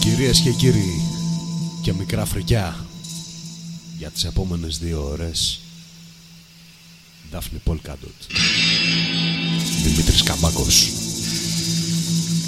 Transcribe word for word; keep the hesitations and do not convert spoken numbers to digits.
Κυρίες και κύριοι, και μικρά φρικιά για τις επόμενες δύο ώρες, Daphne Polkadot, Δημήτρης Καμπάκος.